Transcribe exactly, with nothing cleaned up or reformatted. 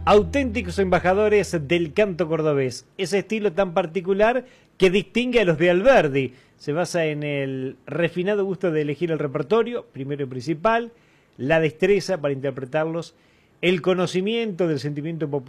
auténticos embajadores del canto cordobés. Ese estilo tan particular que distingue a los de Alberdi. Se basa en el refinado gusto de elegir el repertorio, primero y principal, la destreza para interpretarlos, el conocimiento del sentimiento popular.